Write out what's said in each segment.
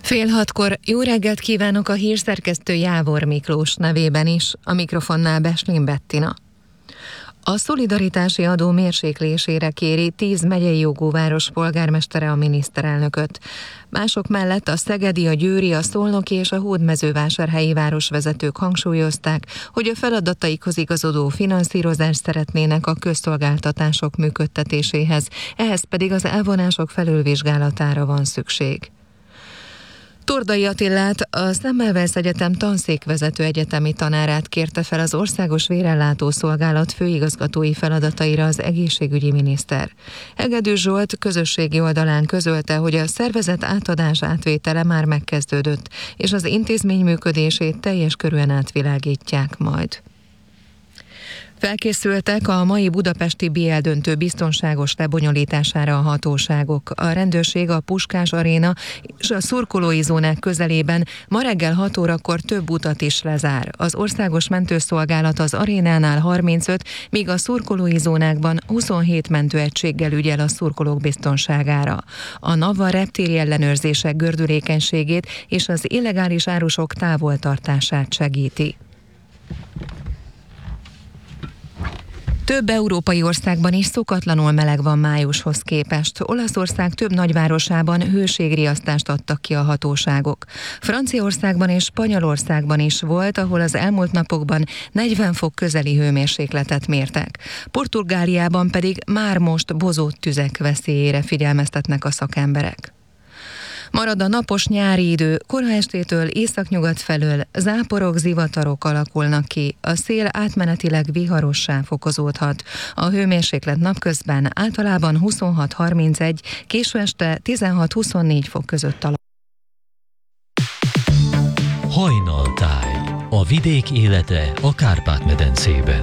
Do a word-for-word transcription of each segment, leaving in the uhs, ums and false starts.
Fél hatkor jó reggelt kívánok a hírszerkesztő Jávor Miklós nevében is, a mikrofonnál Beslin Bettina. A szolidaritási adó mérséklésére kéri tíz megyei jogú város polgármestere a miniszterelnököt. Mások mellett a szegedi, a győri, a szolnoki és a hódmezővásárhelyi városvezetők hangsúlyozták, hogy a feladataikhoz igazodó finanszírozást szeretnének a közszolgáltatások működtetéséhez, ehhez pedig az elvonások felülvizsgálatára van szükség. Tordai Attilát, a Semmelweis Egyetem tanszékvezető egyetemi tanárát kérte fel az Országos Vérellátó Szolgálat főigazgatói feladataira az egészségügyi miniszter. Hegedű Zsolt közösségi oldalán közölte, hogy a szervezet átadás átvétele már megkezdődött, és az intézmény működését teljes körűen átvilágítják majd. Felkészültek a mai budapesti bé el döntő biztonságos lebonyolítására a hatóságok. A rendőrség a Puskás Aréna és a szurkolói zónák közelében ma reggel hat órakor több utat is lezár. Az Országos Mentőszolgálat az arénánál harmincöt, míg a szurkolói zónákban huszonhét mentőegységgel ügyel a szurkolók biztonságára. A NAVA reptéri ellenőrzések gördülékenységét és az illegális árusok távoltartását segíti. Több európai országban is szokatlanul meleg van májushoz képest. Olaszország több nagyvárosában hőségriasztást adtak ki a hatóságok. Franciaországban és Spanyolországban is volt, ahol az elmúlt napokban negyven fok közeli hőmérsékletet mértek. Portugáliában pedig már most bozott tüzek veszélyére figyelmeztetnek a szakemberek. Marad a napos nyári idő, kora estétől északnyugat felől záporok, zivatarok alakulnak ki, a szél átmenetileg viharossá fokozódhat. A hőmérséklet napközben általában huszonhat harmincegy, késő este tizenhat huszonnégy fok között alakul. Hajnaltáj, a vidék élete a Kárpát-medencében.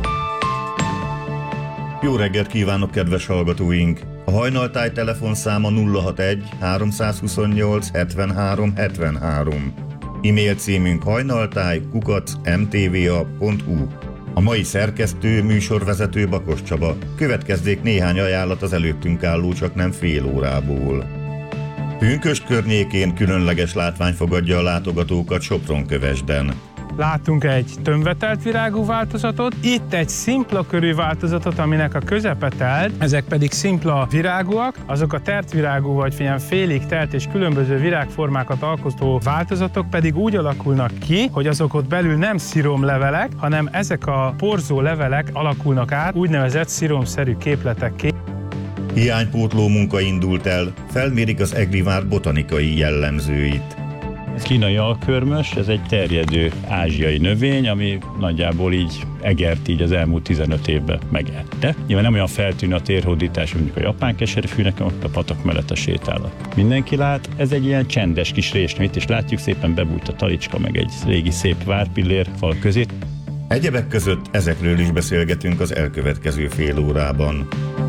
Jó reggelt kívánok, kedves hallgatóink! A Hajnaltáj telefonszáma nulla hatvanegy háromszázhuszonnyolc hetvenhárom hetvenhárom. E-mail címünk hajnaltáj kukac em té vé á pont hu. A mai szerkesztő, műsorvezető Bakos Csaba. Következzék néhány ajánlat az előttünk álló csak nem fél órából. Pünkösd környékén különleges látvány fogadja a látogatókat Sopron-Kövesden. Látunk egy tömvetelt virágú változatot, itt egy szimpla körű változatot, aminek a közepe telt, ezek pedig szimpla virágúak, azok a tertvirágú vagy ilyen félig telt és különböző virágformákat alkotó változatok pedig úgy alakulnak ki, hogy azok ott belül nem sziromlevelek, hanem ezek a porzó levelek alakulnak át úgynevezett sziromszerű képletekké. Hiánypótló munka indult el, felmérik az Egrivár botanikai jellemzőit. Ez kínai alkörmös, ez egy terjedő ázsiai növény, ami nagyjából így egert így az elmúlt tizenöt évben megette. Nyilván nem olyan feltűnő a térhódítás, mondjuk a japán keserűfűnek, ott a patak mellett a sétálat. Mindenki lát, ez egy ilyen csendes kis résnyit, és látjuk szépen bebújt a talicska, meg egy régi szép várpillér fal közé. Egyebek között ezekről is beszélgetünk az elkövetkező fél órában.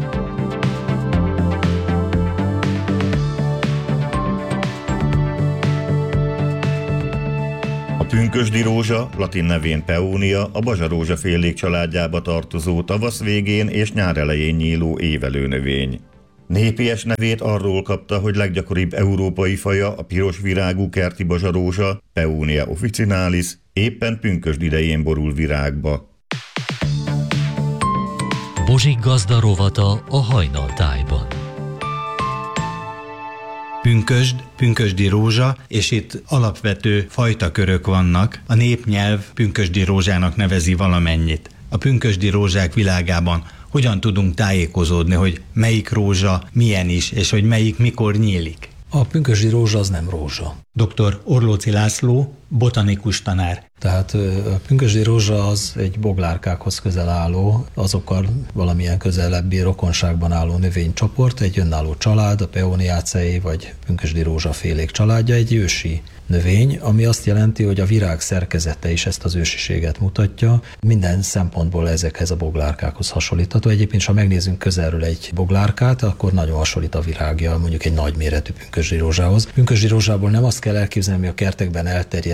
A pünkösdi rózsa, latin nevén peónia, a bazsarózsafélék családjába tartozó tavasz végén és nyár elején nyíló évelő növény. Népies nevét arról kapta, hogy leggyakoribb európai faja, a piros virágú kerti bazsarózsa, Peonia officinalis, éppen pünkösd idején borul virágba. Bozsik gazda rovata a Hajnaltájban. Pünkösd, pünkösdi rózsa, és itt alapvető fajtakörök vannak. A népnyelv pünkösdi rózsának nevezi valamennyit. A pünkösdi rózsák világában hogyan tudunk tájékozódni, hogy melyik rózsa milyen is, és hogy melyik mikor nyílik? A pünkösdi rózsa az nem rózsa. doktor Orlóczy László, botanikus tanár. Tehát a pünkösdi rózsa az egy boglárkákhoz közel álló, azokkal valamilyen közelebbi rokonságban álló növénycsoport, egy önálló család, a Peoniaceae vagy pünkösdi rózsafélék családja, egy ősi növény, ami azt jelenti, hogy a virág szerkezete is ezt az ősiséget mutatja. Minden szempontból ezekhez a boglárkákhoz hasonlítható. Egyébként, ha megnézzünk közelről egy boglárkát, akkor nagyon hasonlít a virágja mondjuk egy nagyméretű pünkösdi rózsához. Pünkösdi rózsából nem azt kell elképzelni, hogy a kertekben elterjedt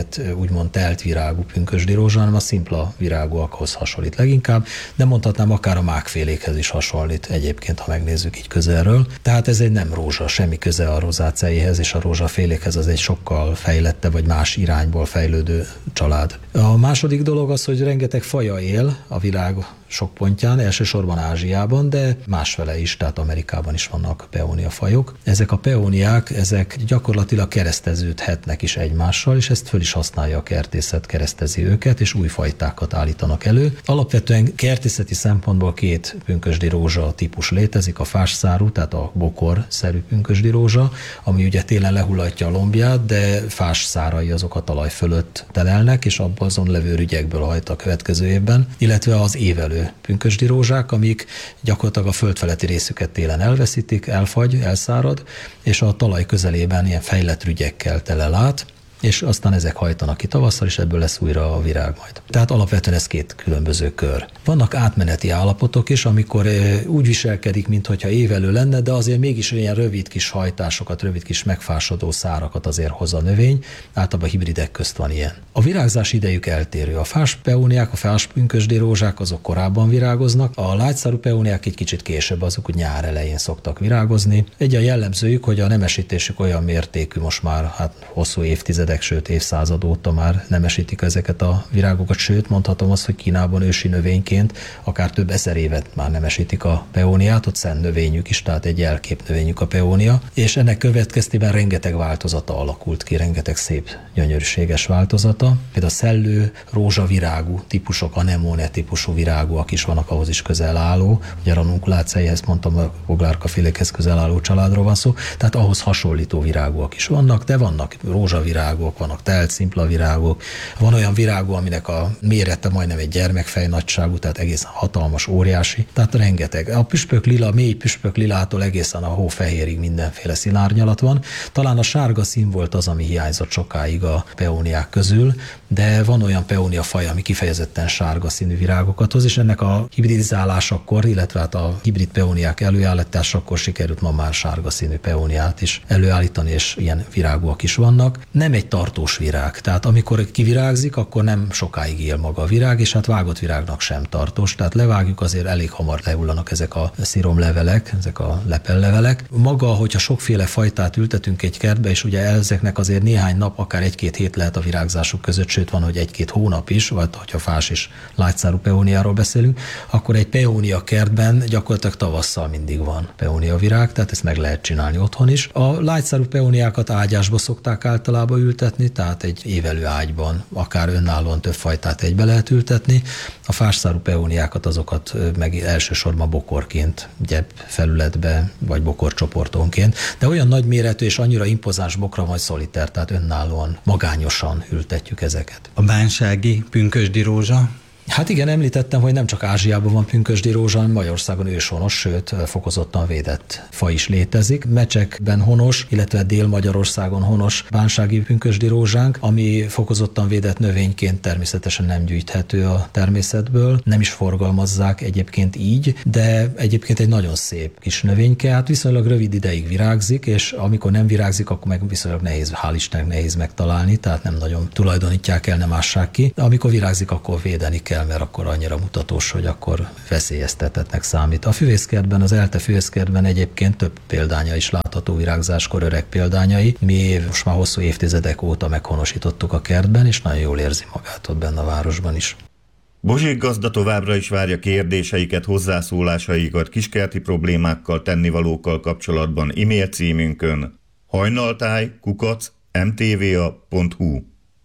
ilyet úgymond telt virágú pünkösdi rózsa, hanem a szimpla virágúakhoz hasonlít leginkább, de mondhatnám akár a mákfélékhez is hasonlít egyébként, ha megnézzük így közelről. Tehát ez egy nem rózsa, semmi köze a rozáceéhez, és a rózsafélékhez, az egy sokkal fejlettebb vagy más irányból fejlődő család. A második dolog az, hogy rengeteg faja él a világ sok pontján, elsősorban Ázsiában, de másfele is, tehát Amerikában is vannak peónia fajok. Ezek a peóniák, ezek gyakorlatilag kereszteződhetnek is egymással, és ezt föl is használja a kertészet, keresztezi őket, és új fajtákat állítanak elő. Alapvetően kertészeti szempontból két pünkösdi rózsa típus létezik, a fásszárú, tehát a bokor-szerű pünkösdi rózsa, ami ugye télen lehullatja a lombját, de fás szárai azok a talaj fölött telelnek, és abban azon levő rügyekből hajt a következő évben, illetve az évelő pünkösdi rózsák, amik gyakorlatilag a földfeletti részüket télen elveszítik, elfagy, elszárad, és a talaj közelében ilyen fejlett rügyekkel telel át, és aztán ezek hajtanak ki tavasszal, és ebből lesz újra a virág majd. Tehát alapvetően ez két különböző kör. Vannak átmeneti állapotok is, amikor úgy viselkedik, mintha évelő lenne, de azért mégis ilyen rövid kis hajtásokat, rövid kis megfásodó szárakat azért hoz a növény, általában hibridek közt van ilyen. A virágzás idejük eltérő. A fás peóniák, a fás pünkösdi rózsák azok korábban virágoznak, a lágyszárú peóniák egy kicsit később, azok úgy nyár elején szoktak virágozni. Egy a jellemzőjük, hogy a nemesítésük olyan mértékű, most már hát hosszú évtizedek, sőt évszázad óta már nemesítik ezeket a virágokat, sőt mondhatom azt, hogy Kínában ősi növényként akár több ezer évet már nemesítik a peóniát, ott szent növényük is, tehát egy jelkép növényük a peónia, és ennek következtében rengeteg változata alakult ki, rengeteg szép, gyönyörűséges változata. Például a szellő, rózsavirágú típusok, anemone típusú virágúak is vannak, ahhoz is közel álló, ugye ranunculáceéhez mondtam, a boglárkafélékhez közel álló családról van szó, tehát ahhoz hasonlító virágúak is vannak, de vannak rózsavirágú, vannak telt, szimpla virágok. Van olyan virágú, aminek a mérete majdnem egy gyermekfej nagyságú, tehát egészen hatalmas, óriási. Tehát rengeteg. A püspök lila, mély püspök lilától egészen a hófehérig mindenféle színárnyalat van. Talán a sárga szín volt az, ami hiányzott sokáig a peóniák közül, de van olyan peónia faj, ami kifejezetten sárga színű virágokat hoz, és ennek a hibridizálásakor, illetve hát a hibrid peóniák előállításakor sikerült ma már sárga színű peóniát is előállítani, és ilyen virágúak is vannak. Nem egy tartós virág, tehát amikor kivirágzik, akkor nem sokáig él maga a virág, és hát vágott virágnak sem tartós, tehát levágjuk, azért elég hamar lehullanak ezek a sziromlevelek, ezek a lepellevelek. Maga, hogyha sokféle fajtát ültetünk egy kertbe, és ugye ezeknek azért néhány nap, akár egy-két hét lehet a virágzásuk között, sőt van, hogy egy-két hónap is, vagy hogyha fás és lágyszárú peóniáról beszélünk, akkor egy peónia kertben gyakorlatilag tavasszal mindig van peónia virág, tehát ezt meg lehet csinálni otthon is. A lágyszárú peóniákat ágyásba szokták általában ültetni, tehát egy évelő ágyban akár önállóan több fajtát egybe lehet ültetni. A fásszárú peóniákat azokat meg elsősorban bokorként, gyep felületbe, vagy bokorcsoportonként, de olyan nagyméretű és annyira impozáns bokra vagy szoliter, tehát önállóan, magányosan ültetjük ezeket. A bánsági pünkösdi rózsa? Hát igen, említettem, hogy nem csak Ázsiában van pünkösdi rózsa, hanem Magyarországon őshonos, sőt, fokozottan védett faj is létezik. Mecsekben honos, illetve Dél-Magyarországon honos bánsági pünkösdi rózsánk, ami fokozottan védett növényként természetesen nem gyűjthető a természetből, nem is forgalmazzák egyébként így, de egyébként egy nagyon szép kis növényke, hát viszonylag rövid ideig virágzik, és amikor nem virágzik, akkor meg viszonylag nehéz, hál' Istennek nehéz megtalálni, tehát nem nagyon tulajdonítják el, nem ássák ki. Amikor virágzik, akkor védeni kell, mert akkor annyira mutatós, hogy akkor veszélyeztetetnek számít. A füvészkertben, az ELTE füvészkertben egyébként több példánya is látható virágzáskor, öreg példányai. Mi most már hosszú évtizedek óta meghonosítottuk a kertben, és nagyon jól érzi magát ott benne a városban is. Bozsik gazda továbbra is várja kérdéseiket, hozzászólásaikat kiskerti problémákkal, tennivalókkal kapcsolatban e-mail címünkön hajnaltáj kukac em té vé a pont hu.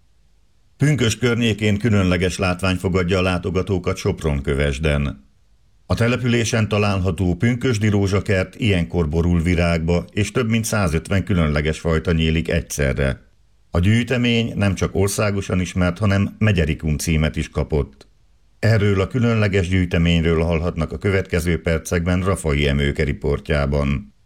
Pünkösd környékén különleges látvány fogadja a látogatókat Sopron-Kövesden. A településen található pünkösdi rózsakert ilyenkor borul virágba, és több mint százötven különleges fajta nyílik egyszerre. A gyűjtemény nem csak országosan ismert, hanem Megyerikum címet is kapott. Erről a különleges gyűjteményről hallhatnak a következő percekben Rafai Emőke riportjában.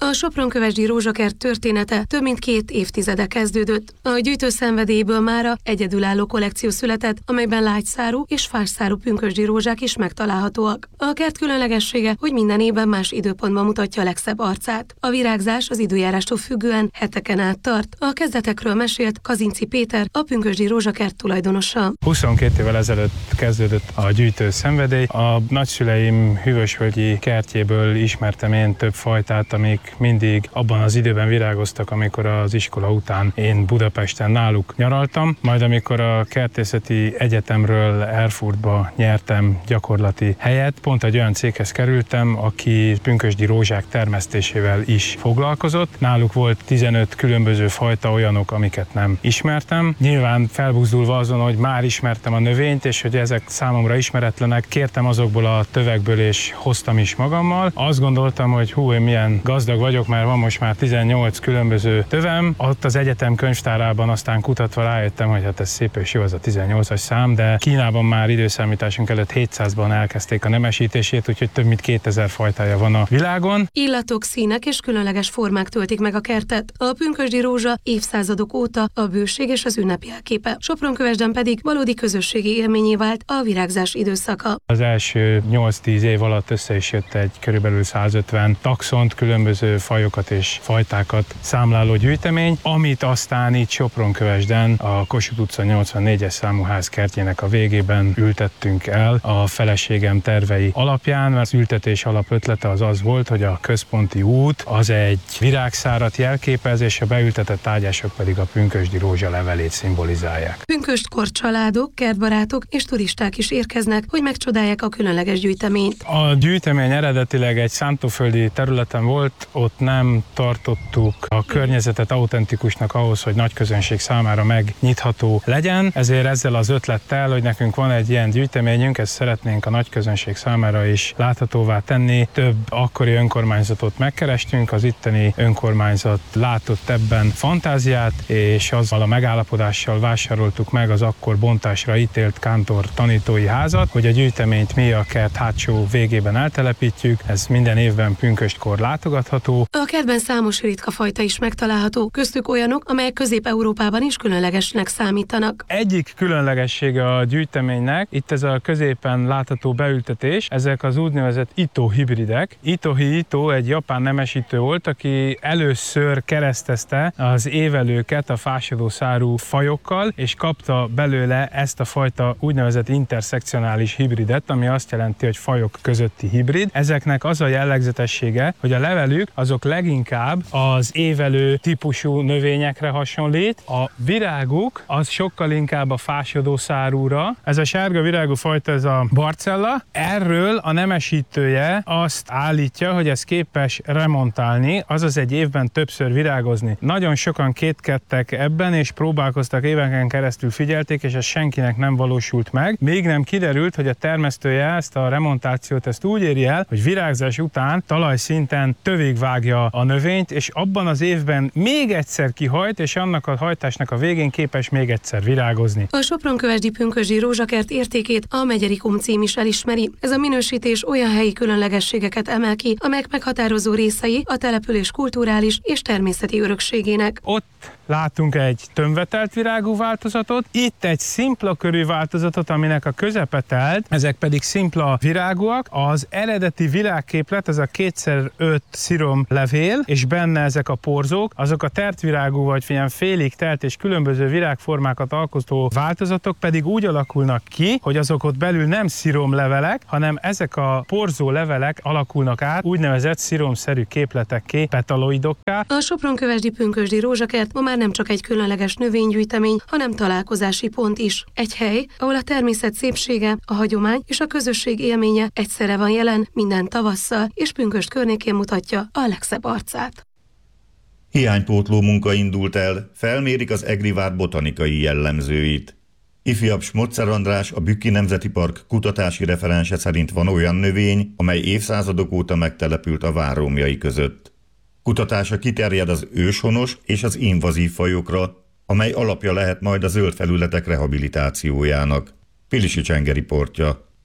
A Sopron-Kövesdi rózsakert története több mint két évtizede kezdődött. A gyűjtő szenvedélyből mára egyedülálló kollekció született, amelyben lágyszárú és fásszárú pünkösdi rózsák is megtalálhatóak. A kert különlegessége, hogy minden évben más időpontban mutatja a legszebb arcát. A virágzás az időjárástól függően heteken át tart. A kezdetekről mesélt Kazinczy Péter, a pünkösdi rózsakert tulajdonosa. huszonkét évvel ezelőtt kezdődött a gyűjtő szenvedély. A nagyszüleim hűvösvölgyi kertjéből ismertem én több fajtát, amik mindig abban az időben virágoztak, amikor az iskola után én Budapesten náluk nyaraltam. Majd amikor a kertészeti egyetemről Erfurtba nyertem gyakorlati helyet, pont egy olyan céghez kerültem, aki pünkösdi rózsák termesztésével is foglalkozott. Náluk volt tizenöt különböző fajta, olyanok, amiket nem ismertem. Nyilván felbuzdulva azon, hogy már ismertem a növényt, és hogy ezek számomra ismeretlenek, kértem azokból a tövekből, és hoztam is magammal. Azt gondoltam, hogy hú, én milyen gazdag vagyok, mert van most már tizennyolc különböző tövem. Ott az egyetem könyvtárában aztán kutatva rájöttem, hogy hát ez szép és jó az a tizennyolcas szám, de Kínában már időszámításunk előtt hétszázban elkezdték a nemesítését, úgyhogy több mint kétezer fajtája van a világon. Illatok, színek és különleges formák töltik meg a kertet. A pünkösdi rózsa évszázadok óta a bőség és az ünnep jelképe. Sopron-Kövesden pedig valódi közösségi élményé vált a virágzás időszaka. Az első nyolc-tíz év alatt össze is jött egy körülbelül százötven taxont, különböző fajokat és fajtákat számláló gyűjtemény, amit aztán itt Sopron-Kövesden a Kossuth utca nyolcvannégyes számú ház kertjének a végében ültettünk el a feleségem tervei alapján, mert az ültetés alapötlete az az volt, hogy a központi út az egy virágszárat jelképez, és a beültetett ágyások pedig a pünkösdi rózsa levelét szimbolizálják. Pünköstkor családok, kertbarátok és turisták is érkeznek, hogy megcsodálják a különleges gyűjteményt. A gyűjtemény eredetileg egy szántóföldi területen volt, ott nem tartottuk a környezetet autentikusnak ahhoz, hogy nagy közönség számára megnyitható legyen, ezért ezzel az ötlettel, hogy nekünk van egy ilyen gyűjteményünk, ezt szeretnénk a nagy közönség számára is láthatóvá tenni. Több akkori önkormányzatot megkerestünk, az itteni önkormányzat látott ebben fantáziát, és azzal a megállapodással vásároltuk meg az akkor bontásra ítélt Kántor tanítói házat, hogy a gyűjteményt mi a kert hátsó végében eltelepítjük, ez minden évben pünköstkor látogatható. A kertben számos ritka fajta is megtalálható, köztük olyanok, amelyek Közép-Európában is különlegesnek számítanak. Egyik különlegessége a gyűjteménynek, itt ez a középen látható beültetés, ezek az úgynevezett Ito hibridek. Itohi Ito egy japán nemesítő volt, aki először keresztezte az évelőket a fásadószárú fajokkal, és kapta belőle ezt a fajta úgynevezett interszekcionális hibridet, ami azt jelenti, hogy fajok közötti hibrid. Ezeknek az a jellegzetessége, hogy a levelük azok leginkább az évelő típusú növényekre hasonlít, a viráguk az sokkal inkább a fásadószárúra. Ez a sárga virágú fajta, ez a barcella. Erről a nemesítője azt állítja, hogy ez képes remontálni, azaz egy évben többször virágozni. Nagyon sokan kétkedtek ebben, és próbálkoztak, éveken keresztül figyelték, és ez senkinek nem valósult meg. Még nem kiderült, hogy a termesztője ezt a remontációt ezt úgy éri el, hogy virágzás után talajszinten tövig vágja a növényt, és abban az évben még egyszer kihajt, és annak a hajtásnak a végén képes még egyszer virágozni. A Sopron-Kövesdi pünkösdi rózsakert értékét a Megyerikum cím is elismeri. Ez a minősítés olyan helyi különlegességeket emel ki, amelyek meghatározó részei a település kulturális és természeti örökségének. Ott látunk egy tömvetelt virágú változatot, itt egy szimpla körű változatot, aminek a közepe telt, ezek pedig szimpla virágúak. Az eredeti világképlet, ez a kétszer öt szirom levél, és benne ezek a porzók, azok a tertvirágú vagy ilyen félig telt és különböző virágformákat alkotó változatok pedig úgy alakulnak ki, hogy azok ott belül nem sziromlevelek, hanem ezek a porzó levelek alakulnak át úgynevezett sziromszerű képletekké, petaloidokká. A Sopron-Kövesdi pünkösdi rózsakert ma már nem csak egy különleges növénygyűjtemény, hanem találkozási pont is. Egy hely, ahol a természet szépsége, a hagyomány és a közösség élménye egyszerre van jelen minden tavasszal, és Pünkösd környékén mutatja a legszebb arcát. Hiánypótló munka indult el, felmérik az Egrivár botanikai jellemzőit. Ifjabb Smotzer András, a Bükki Nemzeti Park kutatási referense szerint van olyan növény, amely évszázadok óta megtelepült a várromjai között. Kutatása kiterjed az őshonos és az invazív fajokra, amely alapja lehet majd a zöld felületek rehabilitációjának. Pilisi Csenge riportja.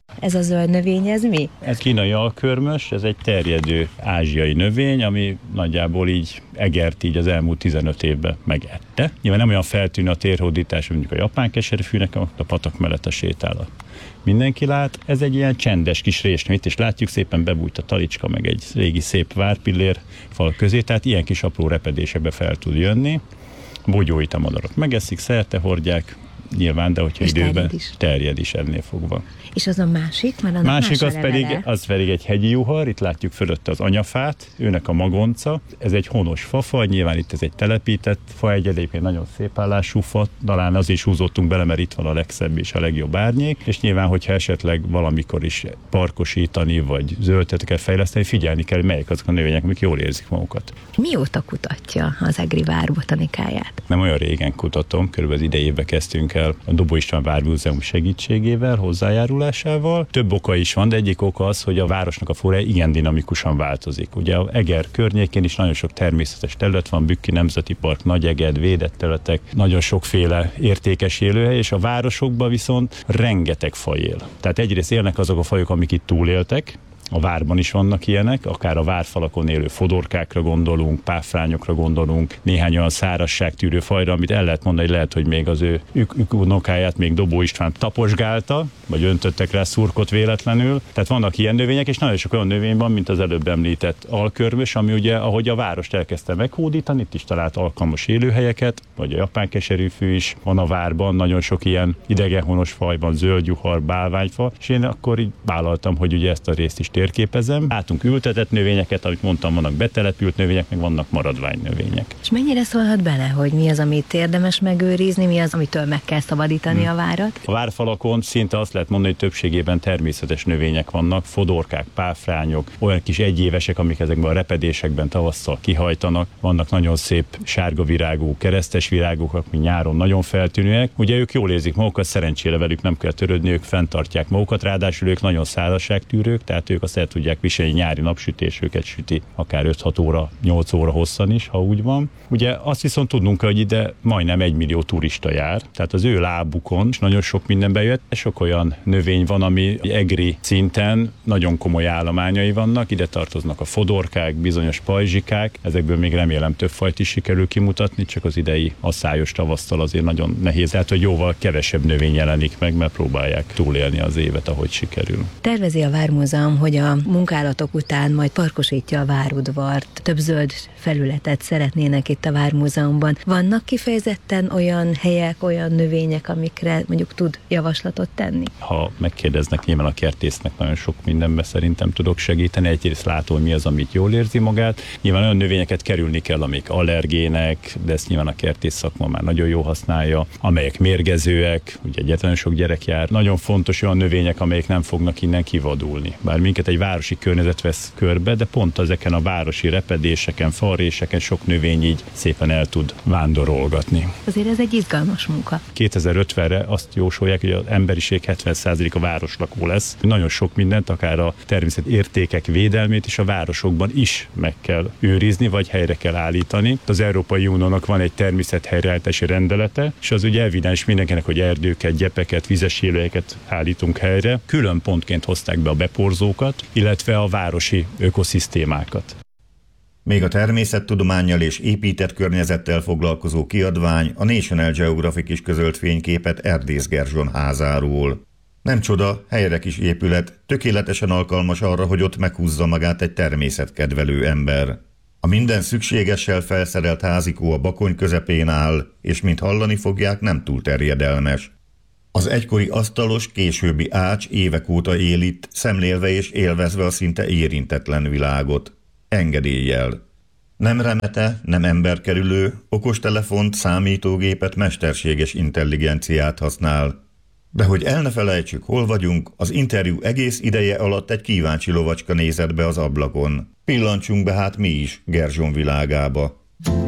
Ez a zöld növény, ez mi? Ez kínai alkörmös, ez egy terjedő ázsiai növény, ami nagyjából így egert így az elmúlt tizenöt évben megette. Nyilván nem olyan feltűnő a térhódítás, mondjuk a japán keserűfűnek, a patak mellett a sétál. Mindenki lát, ez egy ilyen csendes kis résnő, itt is látjuk, szépen bebújt a talicska, meg egy régi szép várpillér fal közé, tehát ilyen kis apró repedésekbe fel tud jönni. A bogyóit a madarak megeszik, szerte hordják, nyilván, de hogyha és időben terjed is. terjed is ennél fogva. És az a másik? Mert másik más az pedig, az pedig egy hegyi juhar, itt látjuk fölötte az anyafát, őnek a magonca. Ez egy honos fafa, nyilván itt ez egy telepített fa, egy egyébként nagyon szép állású fa, talán az is húzottunk bele, mert itt van a legszebb és a legjobb árnyék, és nyilván, hogyha esetleg valamikor is parkosítani, vagy zöldeteket fejleszteni, figyelni kell, melyek azok a növények, amik jól érzik magukat. Mióta kutatja az Egri vár botanikáját? Nem olyan régen kutatom, körülbelül idejében kezdtünk el a Dobó István Vármúzeum segítségével, hozzájárulásával. Több oka is van, de egyik oka az, hogy a városnak a flórája igen dinamikusan változik. Ugye a Eger környékén is nagyon sok természetes terület van, Bükki Nemzeti Park, Nagyeged, védett területek, nagyon sokféle értékes élőhely, és a városokban viszont rengeteg faj él. Tehát egyrészt élnek azok a fajok, amik itt túléltek, a várban is vannak ilyenek, akár a várfalakon élő fodorkákra gondolunk, páfrányokra gondolunk, néhány olyan szárazságtűrő fajra, amit el lehet mondani, hogy lehet, hogy még az ő unokáját még Dobó István taposgálta, vagy öntöttek rá szurkot véletlenül. Tehát vannak ilyen növények, és nagyon sok olyan növény van, mint az előbb említett alkörmös, ami ugye, ahogy a várost elkezdte meghódítani, itt is talált alkalmas élőhelyeket, vagy a japán keserűfű is van a várban, nagyon sok ilyen idegenhonos faj van, zöldjuhar, bálványfa, és én akkor így vállaltam, hogy ugye ezt a részt is térképezem. Látunk ültetett növényeket, amit mondtam, vannak betelepült növények, meg vannak maradványnövények. És mennyire szólhat bele, hogy mi az, amit érdemes megőrizni, mi az, amitől meg kell szabadítani hmm. a várat? A várfalakon szinte azt lehet mondani, hogy többségében természetes növények vannak, fodorkák, páfrányok, olyan kis egyévesek, amik ezekben a repedésekben tavasszal kihajtanak. Vannak nagyon szép sárga virágú, keresztes virágok, amik nyáron nagyon feltűnőek. Ugye ők jól érzik magukat, szerencsére velük nem kell törődni, ők fenntartják magukat, ráadásul ők nagyon szárazságtűrők, tehát ők azt el tudják viselni, nyári napsütés, őket süti akár öt-hat óra, nyolc óra hosszan is, ha úgy van. Ugye azt viszont tudnunk kell, hogy ide majdnem egy millió turista jár, tehát az ő lábukon is nagyon sok minden bejött. Sok olyan növény van, ami egri szinten nagyon komoly állományai vannak, ide tartoznak a fodorkák, bizonyos pajzsikák, ezekből még remélem több fajt is sikerül kimutatni, csak az idei asszályos tavasztal azért nagyon nehéz, tehát hogy jóval kevesebb növény jelenik meg, mert próbálják túlélni az évet, ahogy sikerül. Tervezi a Vármúzeum, hogy a munkálatok után majd parkosítja a várudvart, több zöld felületet szeretnének itt a Vármúzeumban. Vannak kifejezetten olyan helyek, olyan növények, amikre mondjuk tud javaslatot tenni? Ha megkérdeznek, nyilván a kertésznek nagyon sok mindenben szerintem tudok segíteni. Egyrészt látom, hogy mi az, amit jól érzi magát. Nyilván olyan növényeket kerülni kell, amik allergének, de ezt nyilván a kertész szakma már nagyon jó használja, amelyek mérgezőek, ugye egyetlen sok gyerek jár. Nagyon fontos olyan növények, amelyek nem fognak innen kivadulni. Bár minket egy városi környezet vesz körbe, de pont ezeken a városi repedéseken, falréseken sok növény így szépen el tud vándorolgatni. Azért ez egy izgalmas munka. kétezer-ötvenre azt jósolják, hogy az emberiség hetven százaléka városlakó lesz. Nagyon sok mindent, akár a természet értékek védelmét is a városokban is meg kell őrizni, vagy helyre kell állítani. Az Európai Uniónak van egy természet helyreállítási rendelete, és az ugye evidens mindenkinek, hogy erdőket, gyepeket, vizes élőhelyeket állítunk helyre. Külön pontként hozták be a beporzókat, illetve a városi ökoszisztémákat. Még a természettudománnyal és épített környezettel foglalkozó kiadvány, a National Geographic is közölt fényképet Erdész Gerzson házáról. Nem csoda, helyre kis épület, tökéletesen alkalmas arra, hogy ott meghúzza magát egy természetkedvelő ember. A minden szükségessel felszerelt házikó a Bakony közepén áll, és mint hallani fogják, nem túl terjedelmes. Az egykori asztalos, későbbi ács évek óta él itt, szemlélve és élvezve a szinte érintetlen világot. Engedéllyel. Nem remete, nem emberkerülő, okostelefont, számítógépet, mesterséges intelligenciát használ. De hogy el ne felejtsük, hol vagyunk, az interjú egész ideje alatt egy kíváncsi lovacska nézett be az ablakon. Pillancsunk be hát mi is Gerzson világába.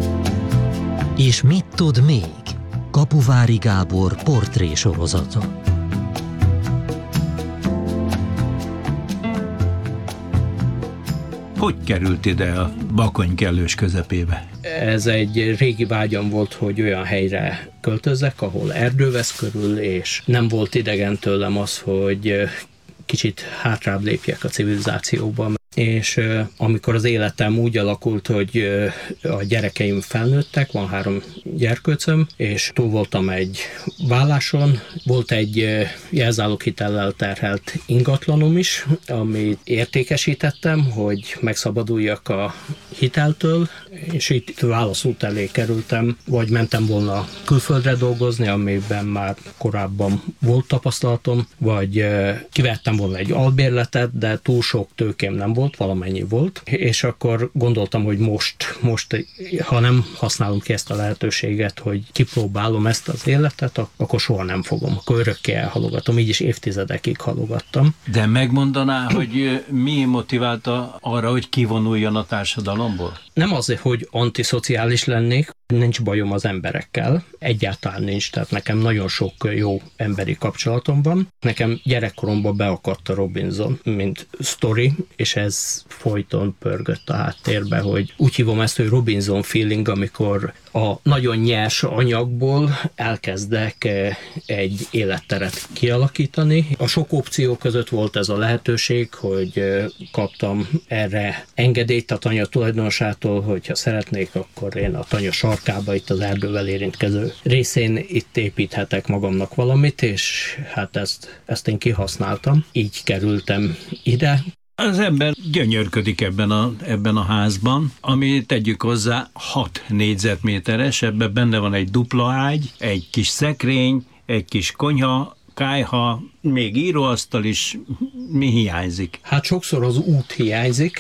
És mit tud még? Kapuvári Gábor portrésorozata. Hogy került ide a Bakony kellős közepébe? Ez egy régi vágyam volt, hogy olyan helyre költözzek, ahol erdő vesz körül, és nem volt idegen tőlem az, hogy kicsit hátrább lépjek a civilizációban. És uh, amikor az életem úgy alakult, hogy uh, a gyerekeim felnőttek, van három gyerkőcöm, és túl voltam egy válláson, volt egy uh, jelzáloghitellel terhelt ingatlanom is, amit értékesítettem, hogy megszabaduljak a hiteltől, és itt válaszút elé kerültem, vagy mentem volna külföldre dolgozni, amiben már korábban volt tapasztalatom, vagy uh, kivettem volna egy albérletet, de túl sok tőkém nem volt, volt, valamennyi volt, és akkor gondoltam, hogy most, most, ha nem használom ki ezt a lehetőséget, hogy kipróbálom ezt az életet, akkor soha nem fogom, akkor örökké elhalogatom, így is évtizedekig halogattam. De megmondaná, hogy mi motiválta arra, hogy kivonuljon a társadalomból? Nem azért, hogy antiszociális lennék, nincs bajom az emberekkel, egyáltalán nincs, tehát nekem nagyon sok jó emberi kapcsolatom van. Nekem gyerekkoromban beakadt a Robinson, mint sztori, és ez folyton pörgött a háttérbe, hogy úgy hívom ezt, hogy Robinson feeling, amikor a nagyon nyers anyagból elkezdek egy életteret kialakítani. A sok opció között volt ez a lehetőség, hogy kaptam erre engedélyt a tanya tulajdonosától, hogyha szeretnék, akkor én a tanya sarkába, itt az erdővel érintkező részén itt építhetek magamnak valamit, és hát ezt, ezt én kihasználtam. Így kerültem ide. Az ember gyönyörködik ebben a, ebben a házban, ami tegyük hozzá hat négyzetméteres, ebben benne van egy dupla ágy, egy kis szekrény, egy kis konyha, kályha, még íróasztal is. Mi hiányzik? Hát sokszor az út hiányzik,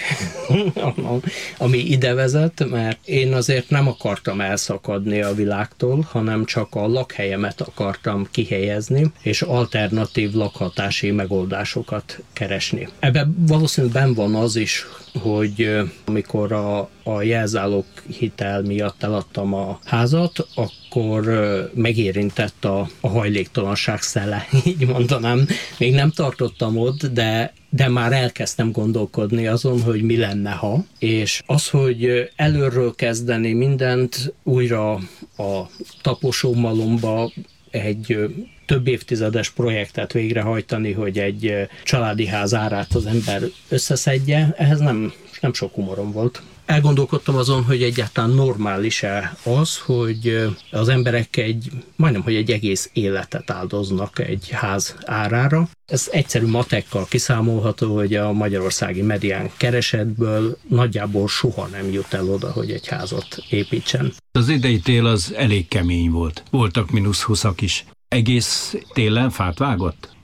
ami ide vezet, mert én azért nem akartam elszakadni a világtól, hanem csak a lakhelyemet akartam kihelyezni, és alternatív lakhatási megoldásokat keresni. Ebben valószínűleg benn van az is, hogy amikor a, a jelzálog hitel miatt eladtam a házat, akkor megérintett a, a hajléktalanság szele, így mondanám. Még nem tartottam ott, de, de már elkezdtem gondolkodni azon, hogy mi lenne, ha. És az, hogy előről kezdeni mindent, újra a taposómalomba egy több évtizedes projektet végrehajtani, hogy egy családi ház árát az ember összeszedje, ehhez nem, nem sok humorom volt. Elgondolkodtam azon, hogy egyáltalán normális-e az, hogy az emberek egy, majdnem, hogy egy egész életet áldoznak egy ház árára. Ez egyszerű matekkal kiszámolható, hogy a magyarországi medián keresetből nagyjából soha nem jut el oda, hogy egy házat építsen. Az idei tél az elég kemény volt. Voltak mínusz húszak is. Egész télen fát vágott?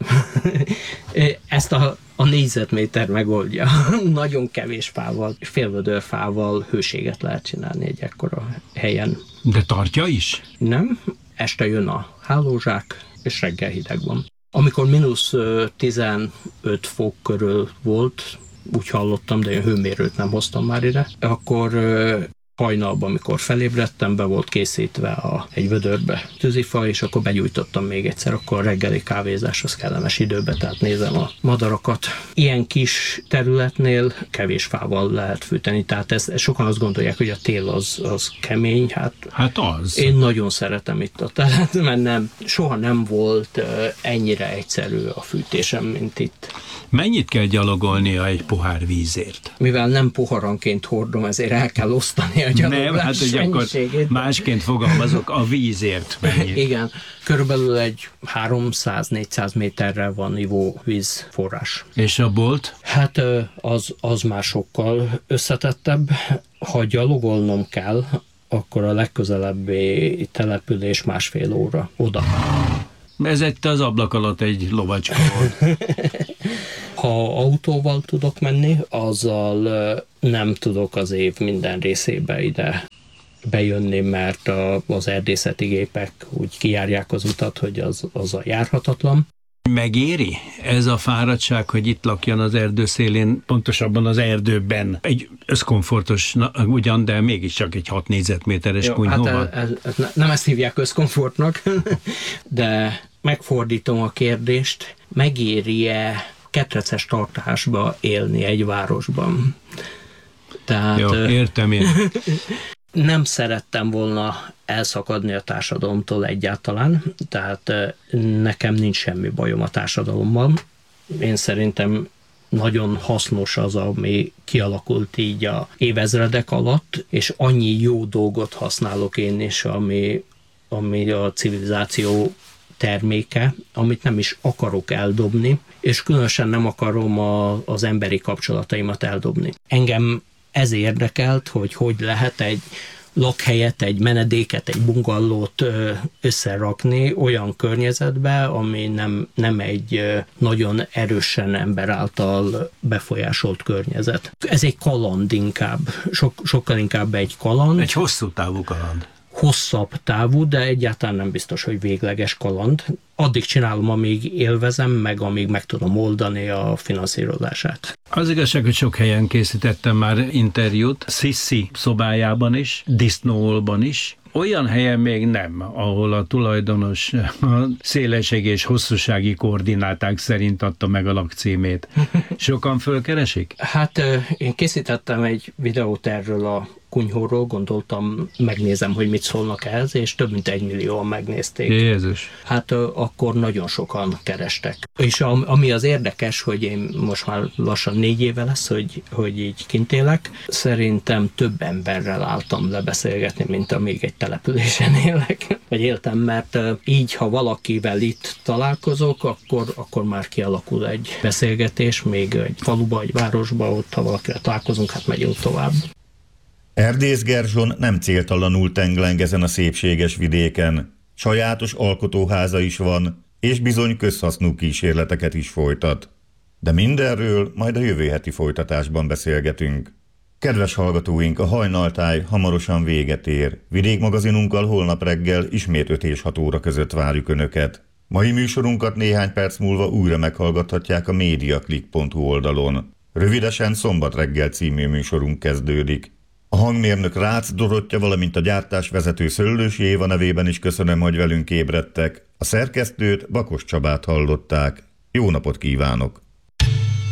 Ezt a, a négyzetméter megoldja. Nagyon kevés fával, félvödör fával hőséget lehet csinálni egy ekkora helyen. De tartja is? Nem. Este jön a hálózsák, és reggel hideg van. Amikor mínusz tizenöt fok körül volt, úgy hallottam, de én hőmérőt nem hoztam már ide, akkor hajnalban, amikor felébredtem, be volt készítve a, egy vödörbe tűzifa, és akkor begyújtottam még egyszer, akkor a reggeli kávézás az kellemes időbe, tehát nézem a madarakat. Ilyen kis területnél kevés fával lehet fűteni, tehát ez, sokan azt gondolják, hogy a tél az, az kemény, hát, hát az. Én nagyon szeretem itt a telet, mert nem, soha nem volt ennyire egyszerű a fűtésem, mint itt. Mennyit kell gyalogolnia egy pohár vízért? Mivel nem poharanként hordom, ezért el kell osztani a gyaloglás Nem, hát hogy akkor másként fogalmazok, a vízért mennyit? Igen, körülbelül egy háromszáz-négyszáz méterre van ivóvíz forrás. És a bolt? Hát az, az már sokkal összetettebb. Ha gyalogolnom kell, akkor a legközelebbi település másfél óra oda. Ez egy az ablak alatt egy lovacska volt. Ha autóval tudok menni, azzal nem tudok az év minden részébe ide bejönni, mert a, az erdészeti gépek úgy kijárják az utat, hogy az, az a járhatatlan. Megéri ez a fáradtság, hogy itt lakjon az erdő szélén, pontosabban az erdőben? Egy összkomfortos, na, ugyan, de mégiscsak egy hat négyzetméteres kunyhóval. Hát ez, ez, nem ezt hívják összkomfortnak, de megfordítom a kérdést, megéri-e ketreces tartásba élni egy városban? Tehát, jó, értem én. Nem szerettem volna elszakadni a társadalomtól egyáltalán, tehát nekem nincs semmi bajom a társadalommal. Én szerintem nagyon hasznos az, ami kialakult így a évezredek alatt, és annyi jó dolgot használok én is, ami, ami a civilizáció terméke, amit nem is akarok eldobni, és különösen nem akarom a, az emberi kapcsolataimat eldobni. Engem ez érdekelt, hogy hogy lehet egy lakhelyet, egy menedéket, egy bungallót összerakni olyan környezetbe, ami nem, nem egy nagyon erősen ember által befolyásolt környezet. Ez egy kaland inkább, Sok, sokkal inkább egy kaland. Egy hosszú távú kaland. Hosszabb távú, de egyáltalán nem biztos, hogy végleges kaland. Addig csinálom, amíg élvezem, meg amíg meg tudom oldani a finanszírozását. Az igazság, hogy sok helyen készítettem már interjút, Sissi szobájában is, disznóolban is. Olyan helyen még nem, ahol a tulajdonos a szélesség és hosszúsági koordináták szerint adta meg a lakcímét. Sokan fölkeresik? Hát én készítettem egy videót erről a kunyhóról, gondoltam, megnézem, hogy mit szólnak ehhez, és több mint egy millióan megnézték. Jézus. Hát akkor nagyon sokan kerestek. És ami az érdekes, hogy én most már lassan négy éve lesz, hogy, hogy így kint élek, szerintem több emberrel álltam lebeszélgetni, mint amíg egy településen élek, vagy éltem, mert így, ha valakivel itt találkozok, akkor, akkor már kialakul egy beszélgetés, még egy faluba, egy városba, ott ha valakivel találkozunk, hát megyünk tovább. Erdész Gerzson nem céltalanul tengleng ezen a szépséges vidéken. Sajátos alkotóháza is van, és bizony közhasznú kísérleteket is folytat. De mindenről majd a jövő heti folytatásban beszélgetünk. Kedves hallgatóink, a Hajnaltáj hamarosan véget ér. Vidékmagazinunkkal holnap reggel ismét öt és hat óra között várjuk Önöket. Mai műsorunkat néhány perc múlva újra meghallgathatják a mediaclick pont hu oldalon. Rövidesen Szombat reggel című műsorunk kezdődik. A hangmérnök Rácz Dorottya, valamint a gyártásvezető Szöllősi Éva nevében is köszönöm, hogy velünk ébredtek. A szerkesztőt, Bakos Csabát hallották. Jó napot kívánok!